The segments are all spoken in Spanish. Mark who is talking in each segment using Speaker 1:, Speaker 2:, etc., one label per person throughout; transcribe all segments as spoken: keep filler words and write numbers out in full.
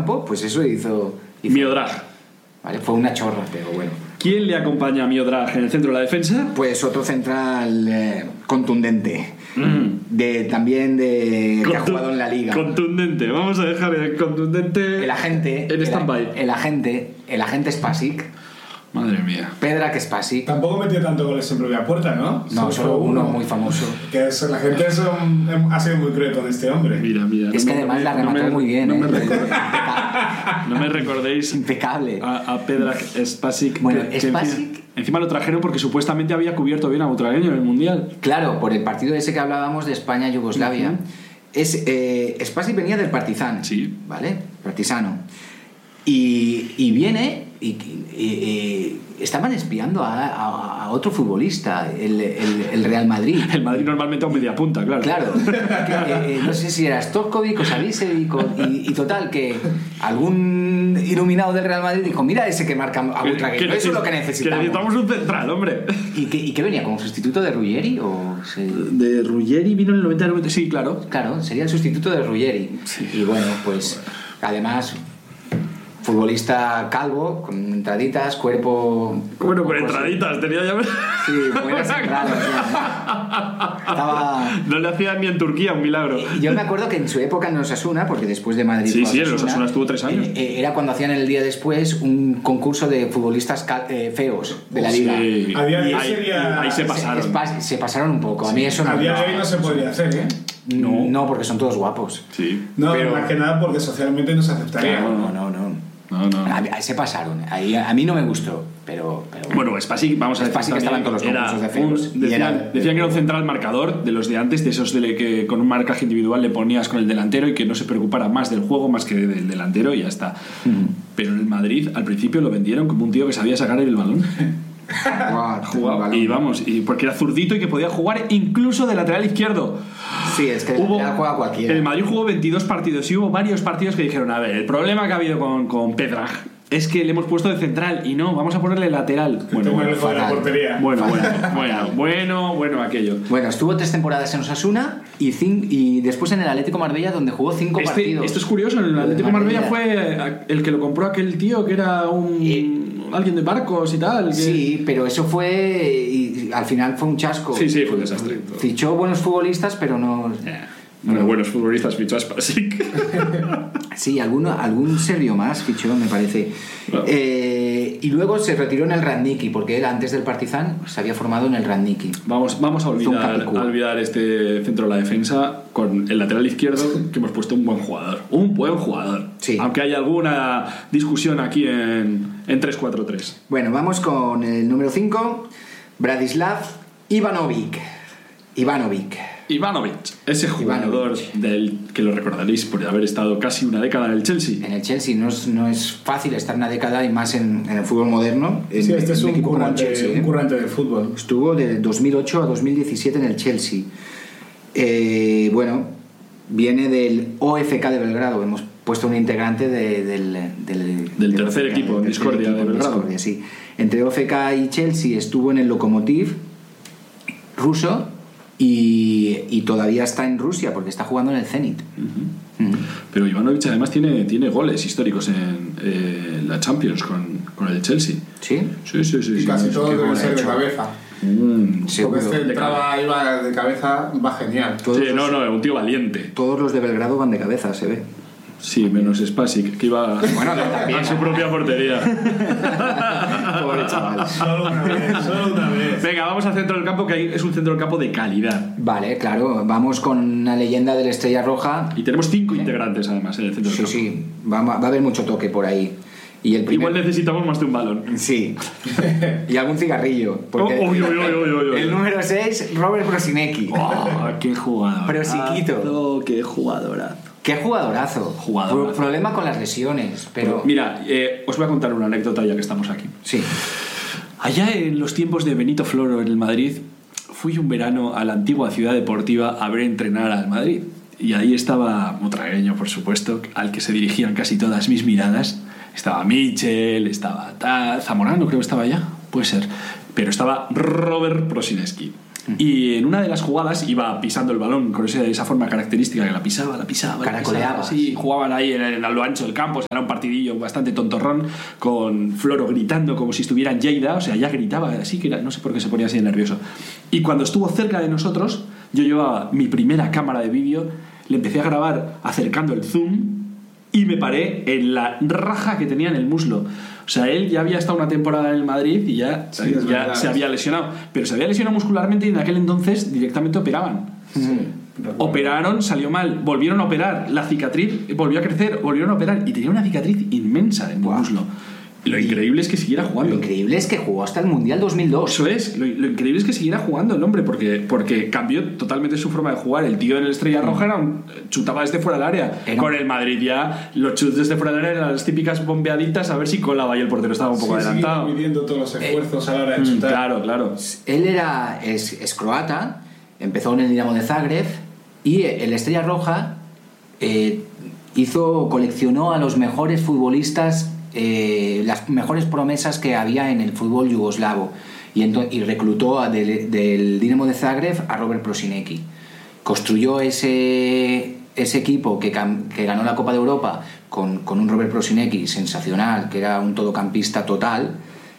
Speaker 1: campo, pues eso hizo... hizo
Speaker 2: Miodrag.
Speaker 1: Vale, fue una chorra, pero bueno.
Speaker 2: ¿Quién le acompaña a Miodrag en el centro de la defensa?
Speaker 1: Pues otro central eh, contundente.
Speaker 2: Mm.
Speaker 1: De, también de
Speaker 2: Contu-
Speaker 1: que ha jugado en la liga.
Speaker 2: Contundente. Vamos a dejar el contundente
Speaker 1: El agente...
Speaker 2: en
Speaker 1: el,
Speaker 2: stand-by.
Speaker 1: el agente... El agente Spasic.
Speaker 2: Madre mía.
Speaker 1: Pedrac Spasic.
Speaker 3: Tampoco metió tanto goles en propia puerta, ¿no?
Speaker 1: No, solo uno muy famoso.
Speaker 3: Que es, la gente es un- ha sido muy cruel con este hombre.
Speaker 2: Mira, mira.
Speaker 1: Es
Speaker 2: no
Speaker 1: que
Speaker 2: me-
Speaker 1: además la
Speaker 2: no
Speaker 1: remató
Speaker 2: me-
Speaker 1: muy bien,
Speaker 2: No,
Speaker 1: ¿eh?
Speaker 2: me, recordéis, no me recordéis
Speaker 1: Impecable.
Speaker 2: a, a Pedrac Spasic.
Speaker 1: Bueno,
Speaker 2: que- que
Speaker 1: Spasic-
Speaker 2: Encima, encima lo trajeron porque supuestamente había cubierto bien a Butragueño en el Mundial.
Speaker 1: Claro, por el partido ese que hablábamos de España-Yugoslavia.
Speaker 2: Uh-huh.
Speaker 1: es, eh, Spasic venía del Partizan.
Speaker 2: Sí.
Speaker 1: ¿Vale? Partisano. Y, y viene y, y- y estaban espiando a, a- a otro futbolista, el, el- el Real Madrid.
Speaker 2: El Madrid normalmente a un media punta, claro.
Speaker 1: Claro, que, eh, eh, no sé si era Stojkovic o Savicevic o- y, y total, que algún iluminado del Real Madrid dijo, mira ese que marca a Butragueño, eso es lo que necesitamos.
Speaker 2: Que necesitamos un central, hombre.
Speaker 1: ¿Y qué, y qué venía? ¿Como sustituto de Ruggeri? O se-
Speaker 2: De Ruggeri vino en el noventa noventa. Sí, claro.
Speaker 1: Claro, sería el sustituto de Ruggeri.
Speaker 2: Sí.
Speaker 1: Y bueno, pues además, futbolista calvo, con entraditas, cuerpo...
Speaker 2: Bueno, con
Speaker 1: pues,
Speaker 2: entraditas, tenía ya.
Speaker 1: Sí, buenas entradas. ya. Estaba...
Speaker 2: No le hacían ni en Turquía un milagro.
Speaker 1: Y yo me acuerdo que en su época en Osasuna, porque después de Madrid
Speaker 2: Sí,
Speaker 1: fue a
Speaker 2: sí, en Osasuna estuvo tres años.
Speaker 1: eh, eh, era cuando hacían el día después un concurso de futbolistas cal- eh, feos de la liga.
Speaker 2: Sí.
Speaker 3: A día de hoy
Speaker 2: ahí,
Speaker 3: sería-
Speaker 2: ahí se pasaron.
Speaker 1: Se, pas- se pasaron un poco. A mí eso no...
Speaker 3: A día de hoy no se podría hacer, ¿eh?
Speaker 1: no, no, porque son todos guapos.
Speaker 2: Sí.
Speaker 3: No,
Speaker 1: Pero-
Speaker 3: más que nada porque socialmente no se aceptaría.
Speaker 1: No, no, no. no.
Speaker 2: No, no.
Speaker 1: A mí- ahí se pasaron. Ahí, a mí no me gustó, pero... pero
Speaker 2: Bueno, Spasic, vamos a decir
Speaker 1: Spasic estaba en todos los
Speaker 2: era
Speaker 1: concursos de feos.
Speaker 2: un-
Speaker 1: Y
Speaker 2: decían,
Speaker 1: era-
Speaker 2: decían que era un central marcador de los de antes, de esos de que con un marcaje individual le ponías con el delantero y que no se preocupara más del juego más que del delantero y ya está. Pero en el Madrid al principio lo vendieron como un tío que sabía sacar el balón.
Speaker 1: Guau,
Speaker 2: Jugaba.
Speaker 1: balón.
Speaker 2: Y vamos, y porque era zurdito y que podía jugar incluso de lateral izquierdo.
Speaker 1: Sí, es que el
Speaker 2: Hubo,
Speaker 1: lateral juega cualquiera.
Speaker 2: el Madrid jugó veintidós partidos y hubo varios partidos que dijeron, a ver, el problema que ha habido con, con Pedrag es que le hemos puesto de central y no, vamos a ponerle lateral.
Speaker 3: Bueno,
Speaker 2: Bueno, bueno,
Speaker 3: lejos de la
Speaker 1: fatal.
Speaker 3: portería.
Speaker 2: bueno, bueno, bueno, bueno, bueno, aquello.
Speaker 1: Bueno, estuvo tres temporadas en Osasuna y, cin- y después en el Atlético Marbella, donde jugó cinco
Speaker 2: Este,
Speaker 1: partidos.
Speaker 2: esto es curioso, en el Atlético de Marbella fue el que lo compró aquel tío que era un
Speaker 1: Y-
Speaker 2: alguien de barcos y tal. Que...
Speaker 1: Sí, pero eso fue... Y al final fue un chasco.
Speaker 2: Sí, sí, fue un desastre.
Speaker 1: Fichó buenos futbolistas, pero no...
Speaker 2: Eh, Bueno, buenos futbolistas fichó a Spasic.
Speaker 1: Sí, alguno, algún serbio más fichó, me parece.
Speaker 2: Claro.
Speaker 1: Eh, y luego se retiró en el Radniki, porque él antes del Partizan se había formado en el Radniki.
Speaker 2: Vamos, vamos a
Speaker 1: Hizo un
Speaker 2: olvidar,
Speaker 1: capicúa.
Speaker 2: a olvidar este centro de la defensa con el lateral izquierdo, que hemos puesto un buen jugador. Un buen jugador.
Speaker 1: Sí.
Speaker 2: Aunque haya alguna discusión aquí en, en tres cuatro tres.
Speaker 1: Bueno, vamos con el número cinco, Bradislav Ivanovic. Ivanovic.
Speaker 2: Ivanovic, ese jugador
Speaker 1: Ivanovic.
Speaker 2: del que lo recordaréis por haber estado casi una década en el Chelsea.
Speaker 1: En el Chelsea no es, no es fácil estar una década y más en, en el fútbol moderno. En,
Speaker 3: Sí, este es
Speaker 1: en
Speaker 3: un
Speaker 1: equipo como el
Speaker 3: currante,
Speaker 1: Chelsea, ¿eh?
Speaker 3: un currante del fútbol.
Speaker 1: Estuvo de dos mil ocho a dos mil diecisiete en el Chelsea. Eh, bueno, viene del O F K de Belgrado. Hemos puesto un integrante de- del, del,
Speaker 2: Del tercer equipo,
Speaker 1: del tercer
Speaker 2: Discordia de
Speaker 1: equipo,
Speaker 2: Belgrado.
Speaker 1: Discordia, sí. Entre O F K y Chelsea estuvo en el Lokomotiv ruso y, y todavía está en Rusia porque está jugando en el Zenit. Mm.
Speaker 2: Pero Ivanovic además tiene, tiene goles históricos en eh, la Champions con, con el Chelsea.
Speaker 1: ¿Sí?
Speaker 2: Sí, sí, sí.
Speaker 3: Y
Speaker 2: sí.
Speaker 3: casi
Speaker 1: qué
Speaker 3: todo debe
Speaker 1: gol ha
Speaker 3: ser de
Speaker 1: hecho.
Speaker 3: cabeza.
Speaker 2: Mm.
Speaker 3: Porque
Speaker 1: Seguro.
Speaker 3: este entraba, iba de cabeza, va genial.
Speaker 1: Todos
Speaker 2: Sí,
Speaker 1: los-
Speaker 2: no, no, un tío valiente.
Speaker 1: Todos los de Belgrado van de cabeza, se ve.
Speaker 2: Sí, menos Spasic, que iba
Speaker 1: Bueno, también.
Speaker 2: a su propia portería.
Speaker 1: Pobre chaval.
Speaker 3: Solo una vez, solo una vez.
Speaker 2: Venga, vamos al centro del campo, que ahí es un centro del campo de calidad.
Speaker 1: Vale, claro, vamos con una leyenda de la Estrella Roja.
Speaker 2: Y tenemos cinco integrantes además en el centro del
Speaker 1: Sí,
Speaker 2: campo.
Speaker 1: sí, va, va a haber mucho toque por ahí. Y el primer...
Speaker 2: Igual necesitamos más de un balón.
Speaker 1: Sí. Y algún cigarrillo. Porque
Speaker 2: Oh, uy, uy, uy, uy, uy.
Speaker 1: el número seis, Robert Prosinecki.
Speaker 2: Oh, ¡Qué jugador!
Speaker 1: Prosiquito.
Speaker 2: ¡Qué jugadorazo!
Speaker 1: Qué jugadorazo.
Speaker 2: Jugadorazo.
Speaker 1: Pro- problema con las lesiones, pero...
Speaker 2: Mira, eh, os voy a contar una anécdota ya que estamos aquí.
Speaker 1: Sí.
Speaker 2: Allá en los tiempos de Benito Floro en el Madrid, fui un verano a la antigua ciudad deportiva a ver entrenar al Madrid. Y ahí estaba Butragueño, por supuesto, al que se dirigían casi todas mis miradas. Estaba Michel, estaba tal, Zamorano creo que estaba allá, puede ser. Pero estaba Robert Prosinecki. Y en una de las jugadas iba pisando el balón con esa, esa forma característica que la pisaba, la pisaba, la
Speaker 1: Caracoleaba.
Speaker 2: pisaba. Sí, jugaban ahí en, en a lo ancho del campo, o sea, era un partidillo bastante tontorrón, con Floro gritando como si estuviera en Lleida, o sea, ya gritaba así, que era, no sé por qué se ponía así de nervioso. Y cuando estuvo cerca de nosotros, yo llevaba mi primera cámara de vídeo, le empecé a grabar acercando el zoom y me paré en la raja que tenía en el muslo. O sea, él ya había estado una temporada en el Madrid y ya,
Speaker 3: Sí, es
Speaker 2: ya
Speaker 3: verdad,
Speaker 2: se había lesionado. Pero se había lesionado muscularmente y en aquel entonces directamente operaban.
Speaker 3: Sí.
Speaker 2: Operaron, salió mal, volvieron a operar, la cicatriz volvió a crecer, volvieron a operar y tenía una cicatriz inmensa en el
Speaker 1: Buah.
Speaker 2: muslo. Lo increíble es que siguiera
Speaker 1: Lo
Speaker 2: jugando.
Speaker 1: increíble es que jugó hasta el Mundial dos mil dos.
Speaker 2: Eso es, lo, lo increíble es que siguiera jugando el hombre, porque, porque cambió totalmente su forma de jugar. El tío en el Estrella Roja era un, chutaba desde fuera del área.
Speaker 1: Era-
Speaker 2: Con el Madrid ya, los chutes desde fuera del área eran las típicas bombeaditas a ver si colaba y el portero estaba un poco
Speaker 3: Sí, sigue
Speaker 2: adelantado.
Speaker 3: midiendo todos los esfuerzos a la hora de
Speaker 2: Mm,
Speaker 3: chutar.
Speaker 2: claro, claro.
Speaker 1: Él era, es, es croata, empezó en el Dinamo de Zagreb y el Estrella Roja eh, hizo, coleccionó a los mejores futbolistas, eh, las mejores promesas que había en el fútbol yugoslavo y, ento- y reclutó a del, del Dinamo de Zagreb a Robert Prosinecki. Construyó ese, ese equipo que, cam- que ganó la Copa de Europa con, con un Robert Prosinecki sensacional, que era un todocampista total.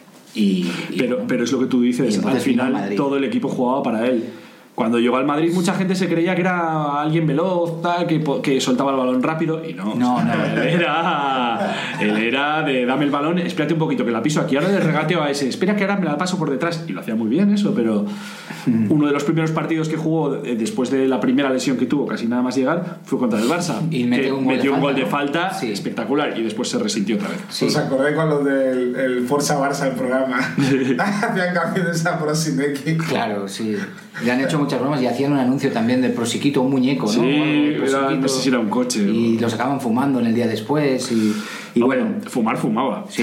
Speaker 1: Y, y-
Speaker 2: Pero, pero es lo que tú
Speaker 1: Y
Speaker 2: dices,
Speaker 1: entonces
Speaker 2: al
Speaker 1: vino al
Speaker 2: final
Speaker 1: Madrid.
Speaker 2: todo el equipo jugaba para él. Cuando llegó al Madrid mucha gente se creía que era alguien veloz, tal, que, po- que soltaba el balón rápido y no.
Speaker 1: No, no.
Speaker 2: Él era, él era de dame el balón, espérate un poquito que la piso aquí, ahora le regateo a ese, espera que ahora me la paso por detrás. Y lo hacía muy bien eso, pero uno de los primeros partidos que jugó eh, después de la primera lesión que tuvo, casi nada más llegar, fue contra el Barça.
Speaker 1: Y metió
Speaker 2: que
Speaker 1: un gol de
Speaker 2: metió un
Speaker 1: falta,
Speaker 2: gol de
Speaker 1: ¿no?
Speaker 2: falta
Speaker 1: Sí.
Speaker 2: espectacular y después se resintió otra vez.
Speaker 1: Sí.
Speaker 3: ¿Os acordáis cuando del el Forza Barça el programa? Hacían cambios esa Prosinecki.
Speaker 1: Claro, sí. Le han hecho muchas bromas y hacían un anuncio también de Prosiquito, un muñeco, ¿no?
Speaker 2: Sí,
Speaker 1: O algo de
Speaker 2: era-
Speaker 1: Prosiquito.
Speaker 2: no sé si era un coche
Speaker 1: Y
Speaker 2: o-
Speaker 1: lo sacaban fumando en el día después y, y
Speaker 2: Hombre,
Speaker 1: bueno,
Speaker 2: fumar fumaba.
Speaker 1: sí.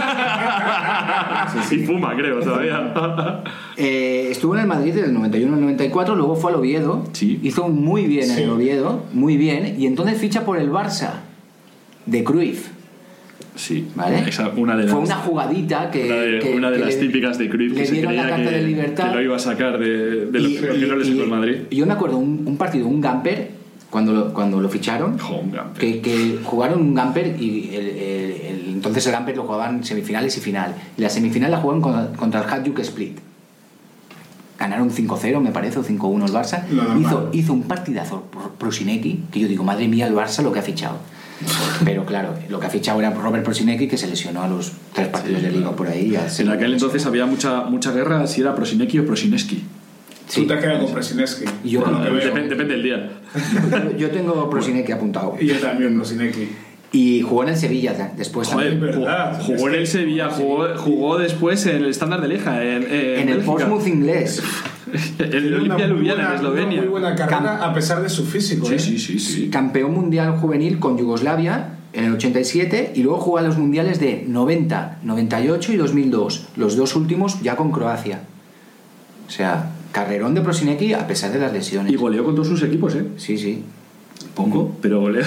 Speaker 2: Sí, fuma, creo, todavía.
Speaker 1: Eh, estuvo en el Madrid del noventa y uno al noventa y cuatro, luego fue al Oviedo,
Speaker 2: Sí.
Speaker 1: hizo muy bien en
Speaker 3: Sí.
Speaker 1: el Oviedo, muy bien, y entonces ficha por el Barça de Cruyff,
Speaker 2: Sí,
Speaker 1: ¿vale?
Speaker 2: esa, una de las,
Speaker 1: Fue una jugadita que...
Speaker 2: una de,
Speaker 1: que-
Speaker 2: una de
Speaker 1: que
Speaker 2: las
Speaker 1: le-
Speaker 2: típicas de Cruyff
Speaker 1: le
Speaker 2: que se
Speaker 1: dieron la
Speaker 2: creía
Speaker 1: carta
Speaker 2: que,
Speaker 1: de libertad.
Speaker 2: que lo iba a sacar de, de lo,
Speaker 1: y-
Speaker 2: que no le
Speaker 1: y-
Speaker 2: sacó el Madrid.
Speaker 1: y yo me acuerdo un, un partido, un Gamper, cuando lo, cuando lo ficharon,
Speaker 2: Jo, un Gamper.
Speaker 1: que, que jugaron un Gamper y el, el- el- entonces el Gamper lo jugaban semifinales y final. Y la semifinal la jugaron contra, contra el Hajduk Split. Ganaron cinco cero, me parece, o cinco uno el Barça.
Speaker 3: Lo normal.
Speaker 1: Hizo, hizo un partidazo por Prosinecki, que yo digo, madre mía, el Barça lo que ha fichado. Pero claro, lo que ha fichado era Robert Prosinecki, que se lesionó a los tres partidos
Speaker 2: Sí,
Speaker 1: de liga
Speaker 2: claro.
Speaker 1: por ahí. Ya se-
Speaker 2: En aquel entonces había mucha, mucha guerra si era Prosinecki o Prosineski.
Speaker 1: Sí.
Speaker 3: Tú te has quedado con Prosinecki.
Speaker 1: Y yo
Speaker 3: Por lo
Speaker 1: creo
Speaker 3: que
Speaker 1: que
Speaker 3: veo.
Speaker 2: Depende, depende del día.
Speaker 1: Yo tengo Prosinecki apuntado.
Speaker 3: Y yo también, Prosinecki.
Speaker 1: Y jugó en el Sevilla ya, después
Speaker 2: Joder,
Speaker 1: también.
Speaker 3: es verdad.
Speaker 2: jugó, jugó en el Sevilla, jugó, jugó después en el Estándar de Lieja, en, en,
Speaker 1: En el
Speaker 2: Bélgica.
Speaker 1: Portsmouth inglés.
Speaker 2: En el
Speaker 3: Tiene una
Speaker 2: Olimpia
Speaker 3: muy
Speaker 2: Ljubljana,
Speaker 3: buena-
Speaker 2: en Eslovenia.
Speaker 3: Una muy buena carrera a pesar de su físico.
Speaker 2: Sí,
Speaker 3: ¿eh?
Speaker 2: sí, sí, sí.
Speaker 1: Campeón mundial juvenil con Yugoslavia en el ochenta y siete y luego jugó a los mundiales de noventa, noventa y ocho y dos mil dos. Los dos últimos ya con Croacia. O sea, carrerón de Prosinecki a pesar de las lesiones.
Speaker 2: Y goleó con todos sus equipos, ¿eh?
Speaker 1: Sí, sí.
Speaker 2: Poco, pero goleó.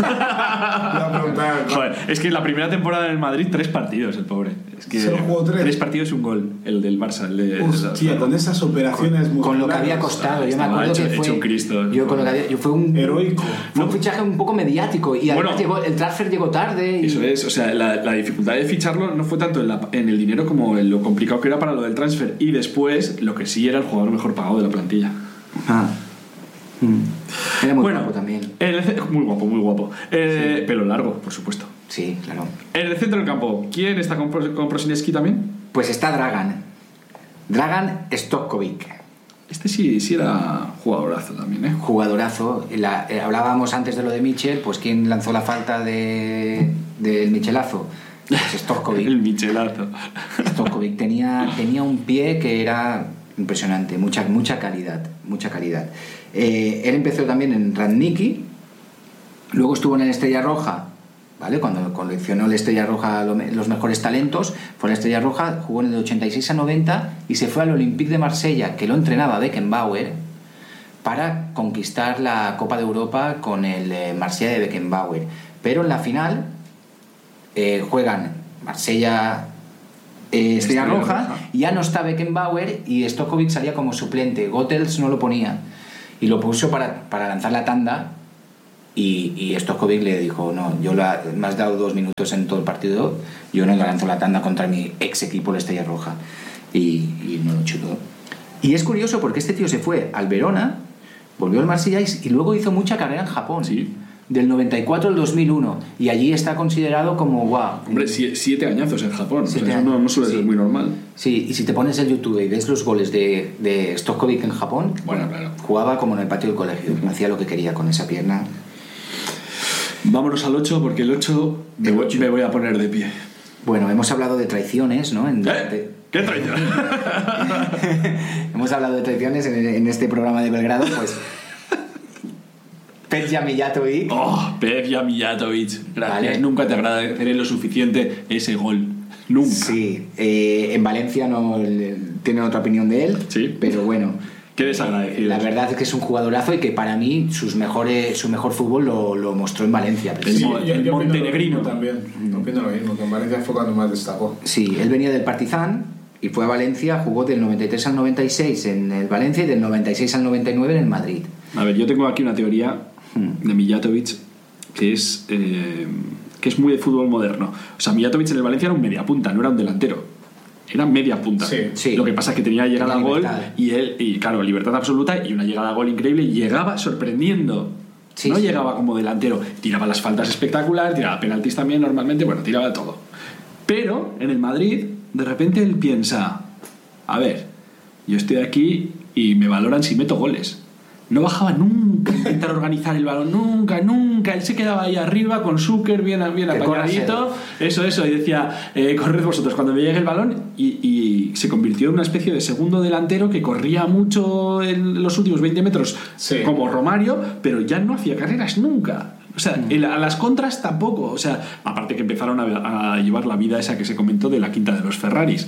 Speaker 3: La pregunta,
Speaker 2: Joder, es que la primera temporada en el Madrid, tres partidos, el pobre. Es que
Speaker 3: Solo jugó tres.
Speaker 2: partidos y un gol, el del Barça. El de,
Speaker 3: Hostia, con esas operaciones
Speaker 1: Con lo que
Speaker 3: musculares.
Speaker 1: había costado. Yo me
Speaker 2: Estaba
Speaker 1: acuerdo
Speaker 2: hecho-
Speaker 1: que fue.
Speaker 2: hecho un Cristo.
Speaker 1: Yo con lo que había, yo fue un.
Speaker 3: Heroico.
Speaker 1: Fue un fichaje un poco mediático y además
Speaker 2: Bueno.
Speaker 1: llegó, el transfer llegó tarde. Y,
Speaker 2: Eso es, o sea, la, la dificultad de ficharlo no fue tanto en, la- en el dinero como en lo complicado que era para lo del transfer. Y después, lo que sí era el jugador mejor pagado de la plantilla.
Speaker 1: Ah. Mm. Era muy
Speaker 2: bueno,
Speaker 1: guapo también.
Speaker 2: en el ce- muy guapo, muy guapo. Eh, Pelo largo, por supuesto.
Speaker 1: Sí, claro.
Speaker 2: En el centro del campo, ¿quién está con, Pro- con Prosinecki también?
Speaker 1: Pues está Dragan. Dragan Stojkovic.
Speaker 2: Este sí, sí era jugadorazo también, ¿eh?
Speaker 1: Jugadorazo. La- eh, hablábamos antes de lo de Michel, pues ¿quién lanzó la falta de, del Michelazo? Pues Stojkovic.
Speaker 2: El michelazo.
Speaker 1: Stojkovic tenía, tenía un pie que era impresionante, mucha, mucha calidad, mucha calidad. Eh, él empezó también en Radniki, luego estuvo en el Estrella Roja, ¿vale? Cuando coleccionó el Estrella Roja lo me- los mejores talentos, fue a la Estrella Roja, jugó en el ochenta y seis a noventa y se fue al Olympique de Marsella, que lo entrenaba Beckenbauer, para conquistar la Copa de Europa con el eh, Marsella de Beckenbauer. Pero en la final eh, juegan Marsella eh, Estrella,
Speaker 2: Estrella
Speaker 1: Roja,
Speaker 2: Roja.
Speaker 1: ya no está Beckenbauer y Stojkovic salía como suplente. Goethals no lo ponía y lo puso para, para lanzar la tanda y, y Stojkovic le dijo, no, yo la, me has dado dos minutos en todo el partido, yo no lanzo la tanda contra mi ex equipo, la Estrella Roja, y, y no lo chutó. Y es curioso porque este tío se fue al Verona, volvió al Marsella y luego hizo mucha carrera en Japón.
Speaker 2: Sí.
Speaker 1: Del noventa y cuatro al dos mil uno. Y allí está considerado como guau.
Speaker 2: Hombre, sie- siete añazos en Japón.
Speaker 1: Siete
Speaker 2: O sea, eso no, no suele
Speaker 1: años,
Speaker 2: ser
Speaker 1: sí.
Speaker 2: muy normal.
Speaker 1: Sí, y si te pones en YouTube y ves los goles de, de Stojkovic en Japón,
Speaker 2: Bueno, claro.
Speaker 1: jugaba como en el patio del colegio. Hacía lo que quería con esa pierna.
Speaker 2: Vámonos al ocho, porque el ocho me,
Speaker 1: El
Speaker 2: voy-
Speaker 1: ocho.
Speaker 2: me voy a poner de pie.
Speaker 1: Bueno, hemos hablado de traiciones, ¿no? En-
Speaker 2: ¿Eh?
Speaker 1: de-
Speaker 2: ¿Qué traición?
Speaker 1: hemos hablado de traiciones en, en este programa de Belgrado, pues. Petja Mijatovic.
Speaker 2: Oh, Petja Mijatovic. Gracias.
Speaker 1: Vale.
Speaker 2: Nunca te agradeceré lo suficiente ese gol. Nunca.
Speaker 1: Sí, eh, en Valencia no le- tienen otra opinión de él,
Speaker 2: Sí.
Speaker 1: pero bueno.
Speaker 2: Qué desagradecido.
Speaker 1: La verdad es que es un jugadorazo y que para mí sus mejores, su mejor fútbol lo, lo mostró en Valencia.
Speaker 2: El
Speaker 3: Sí,
Speaker 2: mo-
Speaker 3: yo,
Speaker 2: el
Speaker 3: yo opino lo
Speaker 2: montenegrino.
Speaker 3: mismo también. Opino lo mismo, que en Valencia fue cuando más destacó.
Speaker 1: Sí, él venía del Partizan y fue a Valencia, jugó del noventa y tres al noventa y seis en el Valencia y del noventa y seis al noventa y nueve en el Madrid.
Speaker 2: A ver, yo tengo aquí una teoría
Speaker 1: Hmm.
Speaker 2: de Mijatovic que es, eh, que es muy de fútbol moderno. O sea, Mijatovic en el Valencia era un media punta, no era un delantero. Era media punta.
Speaker 3: Sí,
Speaker 1: sí.
Speaker 2: Lo que pasa es que tenía llegada
Speaker 1: Tenía
Speaker 2: a gol
Speaker 1: libertad.
Speaker 2: y él, y claro, libertad absoluta y una llegada a gol increíble. Y llegaba sorprendiendo.
Speaker 1: Sí,
Speaker 2: no
Speaker 1: sí.
Speaker 2: llegaba como delantero. Tiraba las faltas espectacular, tiraba penaltis también normalmente, bueno, tiraba todo. Pero en el Madrid, de repente él piensa: a ver, yo estoy aquí y me valoran si meto goles. No bajaba nunca a intentar organizar el balón, nunca, nunca. Él se quedaba ahí arriba con Zucker bien, bien
Speaker 1: Que corra
Speaker 2: apañadito. Eso, eso. Y decía, eh, corred vosotros cuando me llegue el balón. Y, y se convirtió en una especie de segundo delantero que corría mucho en los últimos veinte metros,
Speaker 3: Sí.
Speaker 2: como Romario, pero ya no hacía carreras nunca. O sea, en- a las contras tampoco. O sea, aparte que empezaron a, a llevar la vida esa que se comentó de la quinta de los Ferraris.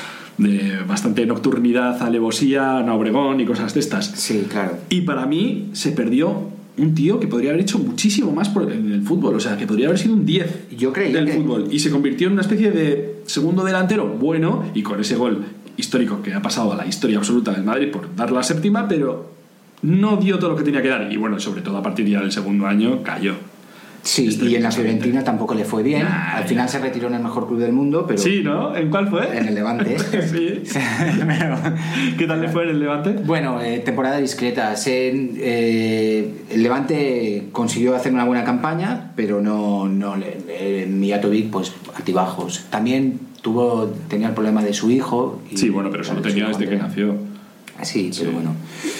Speaker 2: De bastante nocturnidad, alevosía, Ana Obregón y cosas de estas.
Speaker 1: Sí, claro.
Speaker 2: Y para mí se perdió un tío que podría haber hecho muchísimo más por en el fútbol, o sea, que podría haber sido un diez
Speaker 1: Yo creía
Speaker 2: del
Speaker 1: que-
Speaker 2: fútbol. Y se convirtió en una especie de segundo delantero bueno, y con ese gol histórico que ha pasado a la historia absoluta del Madrid por dar la séptima, pero no dio todo lo que tenía que dar. Y bueno, sobre todo a partir ya del segundo año cayó.
Speaker 1: Sí, y en la Fiorentina tampoco le fue bien.
Speaker 2: Nah,
Speaker 1: Al
Speaker 2: ya.
Speaker 1: final se retiró en el mejor club del mundo, pero
Speaker 2: Sí, ¿no? ¿En cuál fue?
Speaker 1: en el Levante.
Speaker 2: Sí.
Speaker 1: Pero-
Speaker 2: ¿Qué tal le fue en el Levante?
Speaker 1: Bueno, eh, temporada discreta. Se, eh, el Levante consiguió hacer una buena campaña, pero no, no le- eh, Mijatovic, pues altibajos. También tuvo tenía el problema de su hijo. y-
Speaker 2: Sí, bueno, pero eso lo
Speaker 1: de su
Speaker 2: tenía desde que
Speaker 1: hijo.
Speaker 2: nació.
Speaker 1: Sí, pero
Speaker 2: Sí.
Speaker 1: bueno.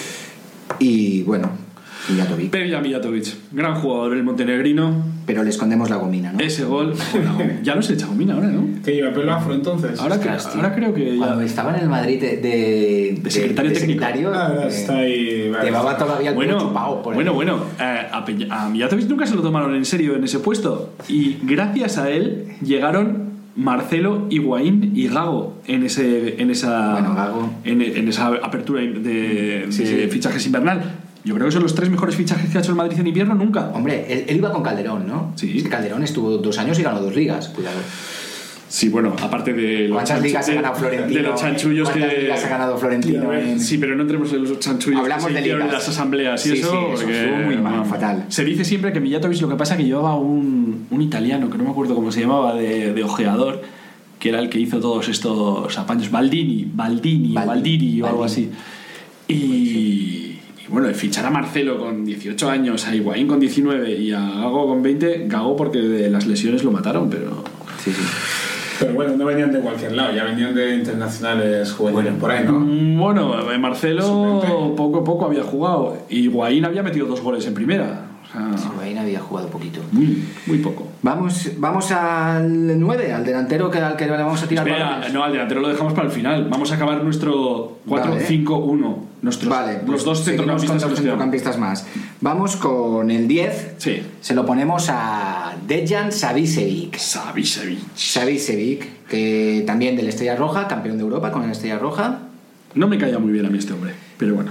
Speaker 1: Y bueno, Mijatovic.
Speaker 2: Petja Mijatovic, gran jugador el montenegrino.
Speaker 1: Pero le escondemos la gomina, ¿no?
Speaker 2: Ese gol, bueno, ya no se echa gomina ahora, ¿no?
Speaker 3: Que lleva pelo afro entonces.
Speaker 2: Ahora, que-
Speaker 1: Ostras, tío.
Speaker 2: ahora creo que
Speaker 1: Cuando
Speaker 2: ya...
Speaker 1: estaba en el Madrid de, de,
Speaker 2: De secretario técnico.
Speaker 1: secretario,
Speaker 3: Ah,
Speaker 1: eh,
Speaker 3: está ahí. vale.
Speaker 1: llevaba todavía el pelo
Speaker 2: Bueno,
Speaker 1: chupado por
Speaker 2: bueno,
Speaker 1: ahí.
Speaker 2: bueno, eh, a, Pe- a Mijatovic nunca se lo tomaron en serio en ese puesto. Y gracias a él llegaron Marcelo, Higuaín y Gago en ese en esa
Speaker 1: Bueno, Gago.
Speaker 2: en, en esa apertura de,
Speaker 1: Sí,
Speaker 2: de
Speaker 1: sí.
Speaker 2: fichajes invernal. Yo creo que son los tres mejores fichajes que ha hecho el Madrid en invierno nunca.
Speaker 1: Hombre, él, él iba con Calderón, ¿no?
Speaker 2: Sí.
Speaker 1: Es que Calderón estuvo dos años y ganó dos ligas, cuidado.
Speaker 2: Sí, bueno, aparte de los,
Speaker 1: ¿Cuántas
Speaker 2: chanchu-
Speaker 1: ligas ha
Speaker 2: de-
Speaker 1: ganado Florentino?
Speaker 2: de los chanchullos
Speaker 1: ¿Cuántas
Speaker 2: que
Speaker 1: ligas ha ganado Florentino? en-
Speaker 2: Sí, pero no entremos en los chanchullos
Speaker 1: Hablamos
Speaker 2: que se
Speaker 1: de
Speaker 2: hicieron en
Speaker 1: ligas.
Speaker 2: las asambleas y
Speaker 1: Sí,
Speaker 2: eso,
Speaker 1: sí, eso
Speaker 2: porque,
Speaker 1: estuvo muy mal,
Speaker 2: vamos,
Speaker 1: fatal.
Speaker 2: Se dice siempre que Mijatovic lo que pasa es que llevaba un, un italiano, que no me acuerdo cómo se llamaba, de, de ojeador, que era el que hizo todos estos apaños, Baldini, Baldini,
Speaker 1: Baldini,
Speaker 2: Baldiri o algo
Speaker 1: Baldini.
Speaker 2: así. Y, y bueno, fichar a Marcelo con dieciocho años, a Higuaín con diecinueve y a Gago con veinte, Gago porque de las lesiones lo mataron, pero...
Speaker 1: Sí, sí.
Speaker 3: Pero bueno, no venían de cualquier lado, ya venían de internacionales juveniles por ahí, ¿no?
Speaker 2: Mm, Bueno, eh, Marcelo
Speaker 3: Suplente.
Speaker 2: poco a poco había jugado y Higuaín había metido dos goles en primera. O sea,
Speaker 1: Higuaín había jugado poquito.
Speaker 2: muy, muy poco.
Speaker 1: Vamos, vamos al nueve, al delantero que, al que le vamos a tirar
Speaker 2: Espera,
Speaker 1: balones.
Speaker 2: no, al delantero lo dejamos para el final. Vamos a acabar nuestro cuatro
Speaker 1: Vale.
Speaker 2: cinco uno. Nuestros,
Speaker 1: Vale,
Speaker 2: los dos
Speaker 1: seguimos con
Speaker 2: centrocampistas.
Speaker 1: dos
Speaker 2: que nos quedan.
Speaker 1: centrocampistas más. Vamos con el diez.
Speaker 2: Sí.
Speaker 1: Se lo ponemos a Dejan Savicevic.
Speaker 2: Savicevic.
Speaker 1: Savicevic, que también del Estrella Roja, campeón de Europa con el Estrella Roja.
Speaker 2: No me caía muy bien a mí este hombre, pero bueno.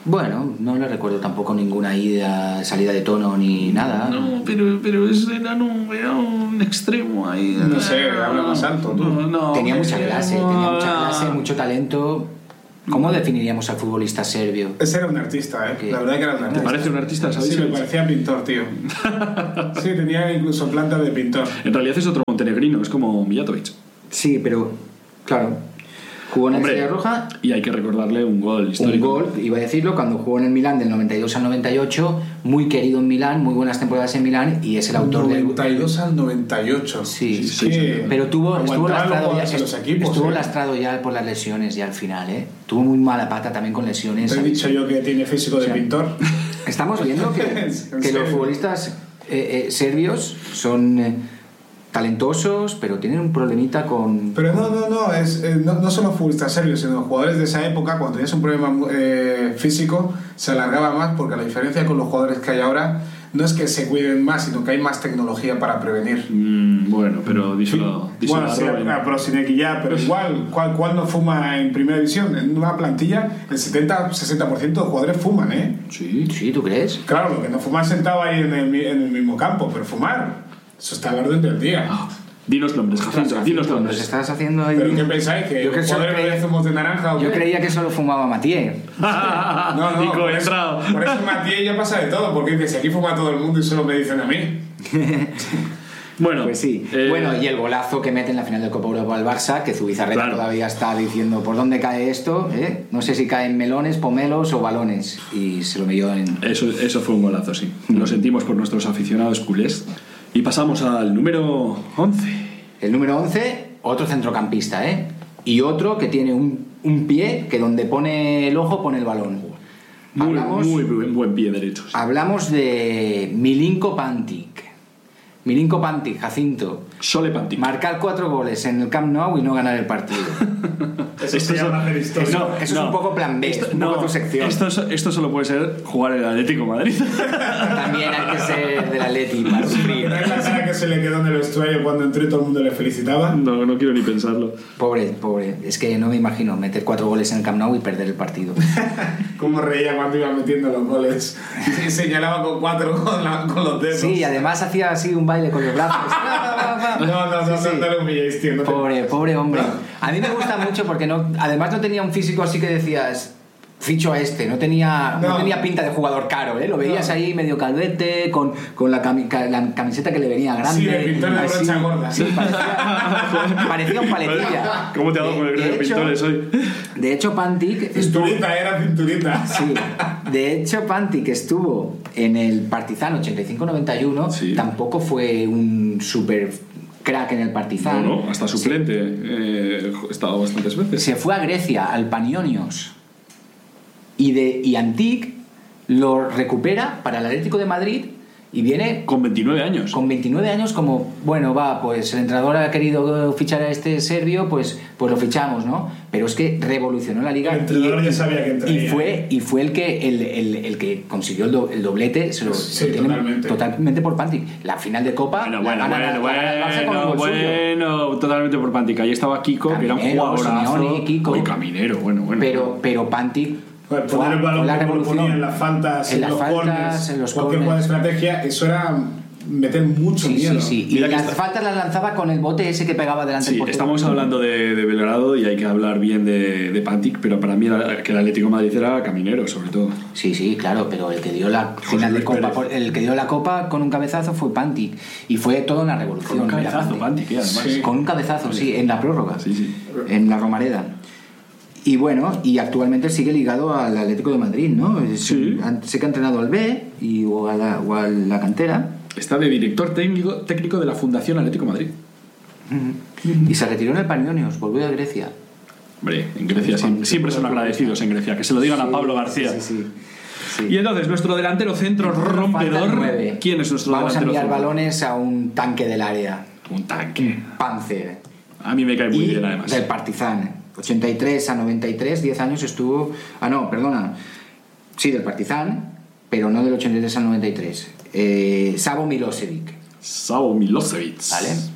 Speaker 1: Bueno, no le recuerdo tampoco ninguna ida, salida de tono ni nada.
Speaker 2: No, pero, pero es, era, un, era un extremo ahí.
Speaker 3: No sé, habla más alto, tú.
Speaker 2: No, no,
Speaker 1: tenía mucha
Speaker 2: extremo,
Speaker 1: clase, tenía mucha clase,
Speaker 2: ah.
Speaker 1: mucho talento. ¿Cómo definiríamos al futbolista serbio?
Speaker 3: Ese era un artista, ¿eh?
Speaker 1: ¿Qué?
Speaker 3: La verdad que era un
Speaker 2: ¿Te
Speaker 3: artista.
Speaker 2: parece un artista, sabes?
Speaker 3: Sí, me parecía pintor, tío. Sí, tenía incluso planta de pintor.
Speaker 2: En realidad es otro montenegrino, es como Mijatovic.
Speaker 1: Sí, pero, claro, jugó en el
Speaker 2: Hombre,
Speaker 1: Estrella Roja.
Speaker 2: y hay que recordarle un gol
Speaker 1: Un
Speaker 2: histórico.
Speaker 1: gol, iba a decirlo, cuando jugó en el Milán del noventa y dos al noventa y ocho, muy querido en Milán, muy buenas temporadas en Milán, y es el autor del
Speaker 3: noventa y dos al noventa y ocho.
Speaker 1: Sí,
Speaker 2: Sí,
Speaker 3: sí, sí.
Speaker 1: pero tuvo, estuvo
Speaker 3: Aguantaban
Speaker 1: lastrado,
Speaker 3: los
Speaker 1: ya,
Speaker 3: jugadores en los equipos,
Speaker 1: estuvo
Speaker 3: ¿eh?
Speaker 1: lastrado ya por las lesiones ya al final, ¿eh? Tuvo muy mala pata también con lesiones.
Speaker 3: Te he dicho yo que tiene físico de
Speaker 1: O sea,
Speaker 3: pintor.
Speaker 1: Estamos viendo que,
Speaker 3: ¿En
Speaker 1: que
Speaker 3: serio?
Speaker 1: los futbolistas eh, eh, serbios son eh, talentosos, pero tienen un problemita con...
Speaker 3: Pero no, no, no, es, eh, no, no solo futbolistas serios, sino jugadores de esa época, cuando tenías un problema eh, físico, se alargaba más, porque la diferencia con los jugadores que hay ahora no es que se cuiden más, sino que hay más tecnología para prevenir.
Speaker 2: Mm, bueno, pero díselo, díselo
Speaker 3: Bueno,
Speaker 2: a
Speaker 3: sí,
Speaker 2: Robin.
Speaker 3: a Prosinecki ya, pero igual, ¿cuál, ¿cuál no fuma en primera división? En una plantilla, el setenta sesenta por ciento de jugadores fuman, ¿eh?
Speaker 2: Sí.
Speaker 1: Sí, ¿tú crees?
Speaker 3: Claro, lo que no fuman sentado ahí en el, mi- en el mismo campo, pero fumar, eso está a la orden del día.
Speaker 2: Dinos nombres, Jacinto, dinos
Speaker 1: Nos
Speaker 2: nombres.
Speaker 1: estás haciendo ahí...
Speaker 3: ¿Pero qué pensáis? ¿Que
Speaker 1: Yo
Speaker 3: los
Speaker 1: que solo
Speaker 3: jugadores
Speaker 1: creía-
Speaker 3: beben zumos de naranja o
Speaker 1: Yo
Speaker 3: qué?
Speaker 1: creía que solo fumaba Mathieu.
Speaker 3: No, no,
Speaker 2: Nico,
Speaker 3: por
Speaker 2: he
Speaker 3: eso,
Speaker 2: entrado.
Speaker 3: por eso Matías ya pasa de todo, porque dice, si aquí fuma todo el mundo y solo me dicen a mí.
Speaker 2: Bueno,
Speaker 1: Pues sí.
Speaker 2: eh,
Speaker 1: Bueno, y el golazo que mete en la final del Copa Europa al Barça, que Zubizarreta
Speaker 2: Claro.
Speaker 1: todavía está diciendo por dónde cae esto, ¿eh? No sé si caen melones, pomelos o balones. Y se lo metió en...
Speaker 2: Eso, eso fue un golazo, sí. Lo sentimos por nuestros aficionados culés. Y pasamos al número once.
Speaker 1: El número once, otro centrocampista, ¿eh? Y otro que tiene un, un pie que donde pone el ojo pone el balón.
Speaker 2: Muy,
Speaker 1: Hablamos,
Speaker 2: muy buen, buen pie derecho. sí.
Speaker 1: hablamos de Milinko Pantic. Milinko Pantic, Jacinto.
Speaker 2: Sole Pantic.
Speaker 1: Marcar cuatro goles en el Camp Nou y no ganar el partido.
Speaker 3: Eso
Speaker 2: Esto
Speaker 3: se llama
Speaker 2: so-
Speaker 3: hacer historia.
Speaker 1: Eso, eso es un poco plan B,
Speaker 2: Esto,
Speaker 1: es un
Speaker 2: no,
Speaker 1: poco tu sección.
Speaker 2: Esto, so- esto solo puede ser jugar en el Atlético de Madrid.
Speaker 1: También hay que ser del Atleti para sufrir.
Speaker 3: ¿No es la cara que se le quedó en el vestuario cuando entró y todo el mundo le felicitaba?
Speaker 2: No, no quiero ni pensarlo.
Speaker 1: Pobre, pobre. Es que no me imagino meter cuatro goles en el Camp Nou y perder el partido.
Speaker 3: Cómo reía cuando iba metiendo los goles. Y señalaba con cuatro con, la- con los dedos.
Speaker 1: Sí, y además hacía así un baile con los brazos.
Speaker 3: No, no, no,
Speaker 1: Sí, sí.
Speaker 3: no, no lo humilléis, tío. No te-
Speaker 1: Pobre, pobre hombre. A mí me gusta mucho porque no, además no tenía un físico así que decías, ficho a este, no tenía, no.
Speaker 3: No.
Speaker 1: tenía pinta de jugador caro, ¿eh? Lo veías
Speaker 3: No.
Speaker 1: ahí medio calvete, con, con la, cami- ca- la camiseta que le venía grande.
Speaker 3: Sí, de pintor de
Speaker 1: así.
Speaker 3: brocha gorda.
Speaker 1: Sí, parecía, parecía un paletilla.
Speaker 2: ¿Cómo te ha dado con el
Speaker 1: De-
Speaker 2: gremio
Speaker 1: de
Speaker 2: de
Speaker 1: hecho-
Speaker 2: pintores hoy?
Speaker 1: De hecho, Pantic estuvo...
Speaker 3: Cinturita, era cinturita.
Speaker 1: Sí, de hecho Pantic estuvo en el Partizan ochenta y cinco noventa y uno,
Speaker 2: Sí.
Speaker 1: tampoco fue un super crack en el Partizan.
Speaker 2: No, no, hasta suplente. Eh, he estado bastantes veces.
Speaker 1: Se fue a Grecia, al Panionios, y, de, y Antic lo recupera para el Atlético de Madrid y viene
Speaker 2: Con veintinueve años.
Speaker 1: con veintinueve años como, bueno, va, pues el entrenador ha querido fichar a este serbio, pues, pues lo fichamos, ¿no? Pero es que revolucionó la liga.
Speaker 3: El entrenador
Speaker 1: y,
Speaker 3: ya sabía que entraría.
Speaker 1: y fue y fue el que el, el, el que consiguió el, do- el doblete, se lo,
Speaker 3: Sí,
Speaker 1: lo tiene
Speaker 3: totalmente.
Speaker 1: totalmente por Pantic. La final de Copa
Speaker 2: Bueno,
Speaker 1: la
Speaker 2: bueno,
Speaker 1: gana la-
Speaker 2: bueno,
Speaker 1: la gana el Barça con un
Speaker 2: bueno,
Speaker 1: gol suyo.
Speaker 2: bueno, totalmente por Pantic. Ahí estaba Kiko, que era un
Speaker 1: Caminero,
Speaker 2: jugadorazo.
Speaker 1: Simeone, Kiko.
Speaker 2: Uy, Caminero, bueno, bueno.
Speaker 1: Pero, pero Pantic
Speaker 3: Joder,
Speaker 1: fue-
Speaker 3: poner el balón
Speaker 1: fue la
Speaker 3: como lo
Speaker 1: revolución.
Speaker 3: ponía en las faltas,
Speaker 1: En
Speaker 3: en,
Speaker 1: las
Speaker 3: los
Speaker 1: faltas,
Speaker 3: corners,
Speaker 1: en los
Speaker 3: cualquier
Speaker 1: corners.
Speaker 3: juego de estrategia, eso era meter mucho
Speaker 1: Sí,
Speaker 3: miedo.
Speaker 1: sí, sí. Y
Speaker 2: Mira que
Speaker 1: las
Speaker 2: está-
Speaker 1: faltas las lanzaba con el bote ese que pegaba delante del
Speaker 2: Sí,
Speaker 1: portero.
Speaker 2: estamos hablando de, de Belgrado y hay que hablar bien de, de Pantic, pero para mí era- que el Atlético de Madrid era Caminero, sobre todo.
Speaker 1: Sí, sí, claro, pero el que dio la final de
Speaker 2: Luis
Speaker 1: Copa,
Speaker 2: Pérez.
Speaker 1: el que dio la Copa con un cabezazo fue Pantic y fue toda una revolución.
Speaker 2: Con un
Speaker 1: mira,
Speaker 2: cabezazo, Pantic, ¿eh? Además.
Speaker 3: Sí.
Speaker 1: Con un cabezazo, sí, en la prórroga,
Speaker 2: Sí, sí.
Speaker 1: en la Romareda. Y bueno, y actualmente sigue ligado al Atlético de Madrid, ¿no? Es-
Speaker 2: Sí.
Speaker 1: Sé que ha entrenado al B y, o, a la, o a la cantera.
Speaker 2: Está de director técnico, técnico de la Fundación Atlético de Madrid.
Speaker 1: Y se retiró en el Panionios, volvió a Grecia.
Speaker 2: Hombre, en Grecia siempre, siempre son agradecidos en Grecia. Que se lo digan a
Speaker 1: Sí,
Speaker 2: Pablo García.
Speaker 1: Sí, sí, sí.
Speaker 2: Y entonces, nuestro delantero centro
Speaker 1: Faltan
Speaker 2: rompedor.
Speaker 1: nueve.
Speaker 2: ¿Quién es nuestro
Speaker 1: Vamos a
Speaker 2: delantero
Speaker 1: enviar
Speaker 2: centro?
Speaker 1: balones a un tanque del área.
Speaker 2: Un tanque.
Speaker 1: Panzer.
Speaker 2: A mí me cae muy
Speaker 1: y
Speaker 2: bien, además.
Speaker 1: del Partizan. ochenta y tres a noventa y tres, diez años estuvo. Ah, no, perdona. Sí, del Partizan, pero no del ochenta y tres al noventa y tres. Eh, Savo Milosevic,
Speaker 2: Savo Milosevic.
Speaker 1: ¿vale?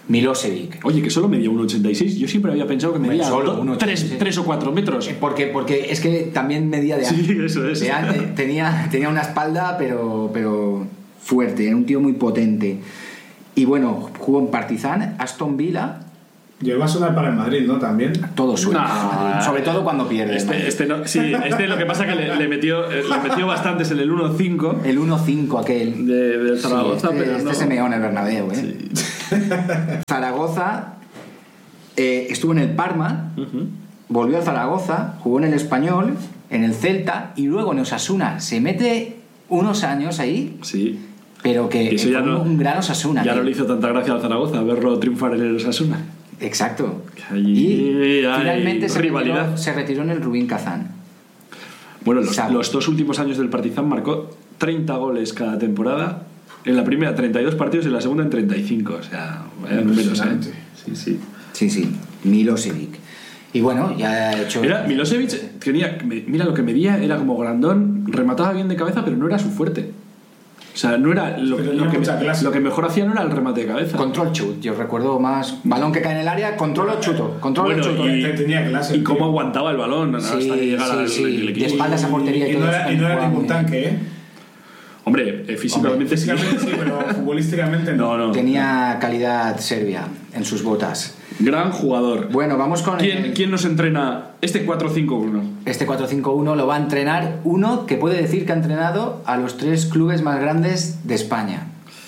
Speaker 1: Milosevic.
Speaker 2: Oye, que solo medía uno ochenta y seis. Yo siempre había pensado que medía tres o cuatro metros.
Speaker 1: Porque, porque es que también medía de
Speaker 2: Sí, eso es.
Speaker 1: de antes. Tenía, tenía una espalda, pero, pero fuerte. Era un tío muy potente. Y bueno, jugó en Partizan, Aston Villa.
Speaker 3: Llegó a sonar para el Madrid, ¿no? También.
Speaker 1: Todo suena.
Speaker 2: No,
Speaker 1: sobre todo cuando pierde.
Speaker 2: Este, este no, sí, este lo que pasa es que le, le, metió, le metió bastantes en el uno cinco.
Speaker 1: El uno cinco aquel.
Speaker 2: De, de Zaragoza,
Speaker 1: sí, este,
Speaker 2: pero
Speaker 1: este
Speaker 2: no.
Speaker 1: se meó en el Bernabéu, ¿eh?
Speaker 2: Sí.
Speaker 1: Zaragoza eh, estuvo en el Parma,
Speaker 2: Uh-huh.
Speaker 1: volvió al Zaragoza, jugó en el Español, en el Celta y luego en Osasuna. Se mete unos años ahí,
Speaker 2: Sí.
Speaker 1: pero que,
Speaker 2: Que eso
Speaker 1: que
Speaker 2: ya
Speaker 1: fue
Speaker 2: no-
Speaker 1: un gran Osasuna.
Speaker 2: Ya
Speaker 1: que-
Speaker 2: no le hizo tanta gracia al Zaragoza verlo triunfar en el Osasuna.
Speaker 1: Exacto.
Speaker 2: Allí
Speaker 1: y
Speaker 2: hay
Speaker 1: finalmente se
Speaker 2: rivalidad.
Speaker 1: retiró, se retiró en el Rubín Kazán.
Speaker 2: Bueno, los,
Speaker 1: Sabe.
Speaker 2: los dos últimos años del Partizan marcó treinta goles cada temporada. En la primera treinta y dos partidos y en la segunda en treinta y cinco. O sea, vaya números, ¿eh?
Speaker 3: Impresionante.
Speaker 2: Sí, sí.
Speaker 1: Sí, sí, Milosevic. Y bueno, ya ha hecho...
Speaker 2: Era, Milosevic tenía, mira lo que medía, era como grandón, remataba bien de cabeza, pero no era su fuerte. O sea, no era lo,
Speaker 3: Pero
Speaker 2: lo
Speaker 3: tenía
Speaker 2: que,
Speaker 3: mucha clase.
Speaker 2: lo que mejor hacía no era el remate de cabeza.
Speaker 1: Control chut, yo recuerdo más balón que cae en el área, control o chuto, control
Speaker 2: Bueno,
Speaker 1: o chuto.
Speaker 2: y,
Speaker 3: Tenía clase,
Speaker 2: y
Speaker 3: el
Speaker 2: cómo
Speaker 3: tío.
Speaker 2: aguantaba el balón hasta
Speaker 1: Sí,
Speaker 2: que llegara
Speaker 1: sí,
Speaker 2: el,
Speaker 1: sí.
Speaker 2: el equipo.
Speaker 1: De espaldas a portería y
Speaker 3: Y
Speaker 1: todo
Speaker 3: no
Speaker 1: eso,
Speaker 3: era, y no era
Speaker 1: jugaba
Speaker 3: ningún
Speaker 1: muy bien.
Speaker 3: tanque, ¿eh?
Speaker 2: Hombre, eh, físicamente sí.
Speaker 3: Físicamente sí, pero futbolísticamente no.
Speaker 2: No, no.
Speaker 1: Tenía calidad serbia en sus botas.
Speaker 2: Gran jugador.
Speaker 1: Bueno, vamos con
Speaker 2: ¿Quién,
Speaker 1: el-
Speaker 2: ¿Quién nos entrena este cuatro cinco uno?
Speaker 1: este cuatro cinco uno. Lo va a entrenar uno que puede decir que ha entrenado a los tres clubes más grandes de España.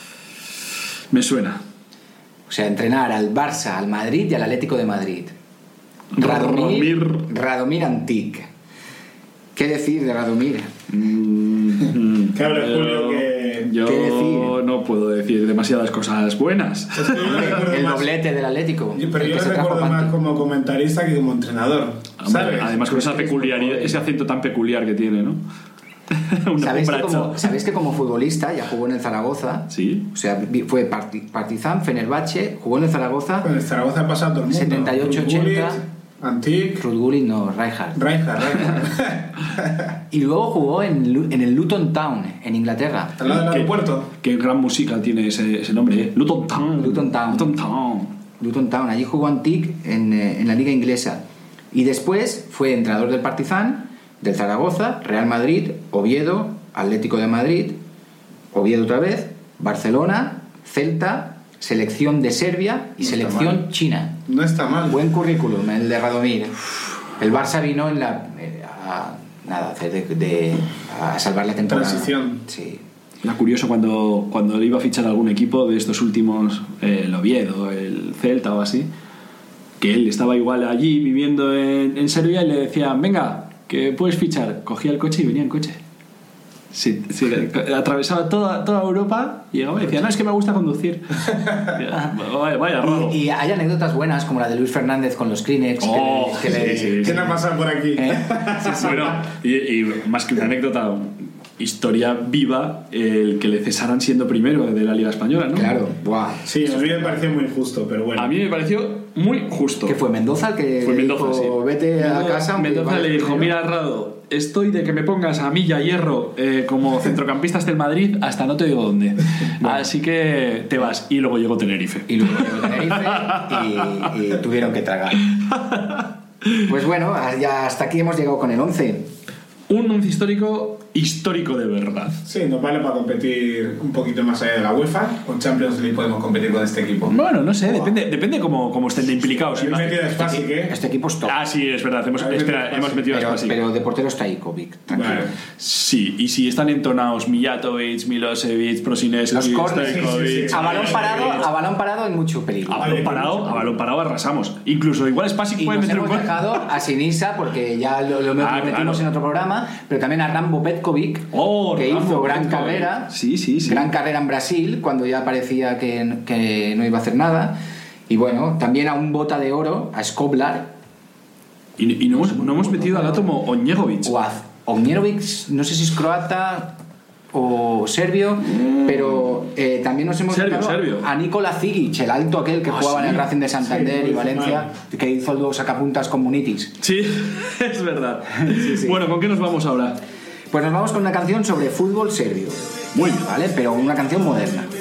Speaker 2: Me suena.
Speaker 1: O sea, entrenar al Barça, al Madrid y al Atlético de Madrid. Radomir,
Speaker 2: Radomir.
Speaker 1: Radomir Antic. ¿Qué decir de Radomir?
Speaker 2: Mm,
Speaker 3: Que hable
Speaker 2: yo-
Speaker 3: Julio, que-
Speaker 2: Yo
Speaker 1: ¿Qué decir?
Speaker 2: no puedo decir demasiadas cosas buenas.
Speaker 3: Es que yo le recuerdo
Speaker 1: El
Speaker 3: más-
Speaker 1: doblete del Atlético.
Speaker 3: Yo- Pero
Speaker 1: el
Speaker 3: yo
Speaker 1: que
Speaker 3: le
Speaker 1: se trajo
Speaker 3: recuerdo más
Speaker 1: Panti.
Speaker 3: como comentarista que como entrenador.
Speaker 2: Hombre,
Speaker 3: ¿Sabes?
Speaker 2: además con esa peculiaridad, ese acento tan peculiar que tiene, ¿no? Una
Speaker 1: ¿Sabéis que,
Speaker 2: bombacha.
Speaker 1: como, ¿Sabéis que como futbolista ya jugó en el Zaragoza?
Speaker 2: Sí.
Speaker 1: O sea, vi- fue Parti- Partizan, Fenerbahce, jugó en el Zaragoza,
Speaker 3: Con el Zaragoza ha pasado todo el mundo.
Speaker 1: setenta y ocho ochenta.
Speaker 3: Gullit, Antic,
Speaker 1: Rudgulin no, Rijkaard.
Speaker 3: Rijkaard, Rijkaard.
Speaker 1: Y luego jugó en, Lu- en el Luton Town, en Inglaterra.
Speaker 3: Al lado del
Speaker 2: Qué-
Speaker 3: aeropuerto.
Speaker 2: Qué gran música tiene ese, ese nombre, ¿eh? Luton Town.
Speaker 1: Luton Town.
Speaker 2: Luton Town.
Speaker 1: Luton Town, allí jugó Antic en, eh, en la liga inglesa. Y después fue entrenador del Partizan, del Zaragoza, Real Madrid, Oviedo, Atlético de Madrid, Oviedo otra vez, Barcelona, Celta, selección de Serbia y
Speaker 3: No está
Speaker 1: selección
Speaker 3: mal.
Speaker 1: china.
Speaker 3: No está mal.
Speaker 1: Buen currículum el de Radomir. El Barça vino en la, eh, a, nada, a hacer de, de- a salvar la temporada.
Speaker 3: Transición.
Speaker 1: Sí.
Speaker 2: Era curioso cuando, cuando le iba a fichar algún equipo de estos últimos, eh, el Oviedo, el Celta o así, que él estaba igual allí viviendo en, en Serbia y le decían, venga, que puedes fichar. Cogía el coche y venía en coche. Sí, sí, atravesaba toda, toda Europa y llegaba y decía, no, es que me gusta conducir. vaya, vaya raro.
Speaker 1: Y, y hay anécdotas buenas como la de Luis Fernández con los Kleenex.
Speaker 2: Oh,
Speaker 1: que le- que le-
Speaker 2: sí, sí,
Speaker 3: ¿Quién ha pasado por aquí?
Speaker 1: ¿Eh?
Speaker 2: Bueno, y, y más que una anécdota, historia viva, el que le cesaran siendo primero de la Liga Española, ¿no?
Speaker 1: Claro, buah.
Speaker 3: Sí, a mí me pareció muy injusto, pero bueno.
Speaker 2: A mí me pareció muy justo.
Speaker 1: ¿Qué fue Mendoza el que
Speaker 2: Fue
Speaker 1: le
Speaker 2: Mendoza,
Speaker 1: dijo,
Speaker 2: sí.
Speaker 1: vete a
Speaker 2: Mendoza-
Speaker 1: casa? aunque
Speaker 2: Mendoza
Speaker 1: vayas
Speaker 2: le dijo,
Speaker 1: primero"?
Speaker 2: mira Rado, estoy de que me pongas a mí y a Hierro eh, como centrocampistas del Madrid hasta no te digo dónde. Así que te vas. Y luego llegó Tenerife.
Speaker 1: Y luego llegó Tenerife y, y tuvieron que tragar. Pues bueno, ya hasta aquí hemos llegado con el once.
Speaker 2: Un once histórico, histórico de verdad.
Speaker 3: Sí, nos vale para competir un poquito más allá de la UEFA. Con Champions League podemos competir con este equipo.
Speaker 2: Bueno, no sé, depende, depende cómo, cómo estén de implicados.
Speaker 3: Habéis metido a Spasic, ¿eh?
Speaker 1: Este equipo es top.
Speaker 2: Ah, sí, es verdad. Hemos,
Speaker 3: Habéis
Speaker 2: espera,
Speaker 3: metido a
Speaker 2: hemos
Speaker 3: Spasic.
Speaker 2: metido a
Speaker 1: pero,
Speaker 2: Spasic.
Speaker 1: pero de portero está Ikovic, tranquilo.
Speaker 3: Vale.
Speaker 2: Sí, y si están entonados Mijatovic, Milosevic, Prosineski,
Speaker 1: Los corners,
Speaker 2: Stojkovic,
Speaker 3: sí, sí, sí.
Speaker 1: A balón parado, a balón parado hay mucho peligro.
Speaker 2: a balón parado, a balón parado arrasamos. Incluso igual Spasic
Speaker 1: Y
Speaker 2: puede
Speaker 1: nos
Speaker 2: meter un
Speaker 1: hemos
Speaker 2: gol.
Speaker 1: dejado a Sinisa porque ya lo, lo
Speaker 2: Ah,
Speaker 1: metimos
Speaker 2: claro.
Speaker 1: en otro programa, pero también a Rambo Petkovic,
Speaker 2: Oh,
Speaker 1: que
Speaker 2: Rambo
Speaker 1: hizo gran
Speaker 2: Petkovic.
Speaker 1: carrera,
Speaker 2: Sí, sí, sí.
Speaker 1: gran carrera en Brasil cuando ya parecía que, que no iba a hacer nada. Y bueno, también a un bota de oro, a Skoblar,
Speaker 2: Y, y no, hemos, no hemos metido al átomo Oñegovic.
Speaker 1: o a Ognjerovic, no sé si es croata o serbio, pero eh, también nos hemos
Speaker 2: Serbio,
Speaker 1: dejado
Speaker 2: serbio.
Speaker 1: a Nikola Zigic, el alto aquel que
Speaker 2: Ah,
Speaker 1: jugaba
Speaker 2: sí.
Speaker 1: en el Racing de Santander
Speaker 3: Sí,
Speaker 1: y
Speaker 3: muy
Speaker 1: Valencia,
Speaker 3: mal.
Speaker 1: que hizo el dúo sacapuntas con Munitis.
Speaker 2: Sí, es verdad.
Speaker 1: sí.
Speaker 2: Bueno, ¿con qué nos vamos ahora?
Speaker 1: Pues nos vamos con una canción sobre fútbol serbio.
Speaker 2: Muy bien.
Speaker 1: ¿Vale? Pero una canción moderna.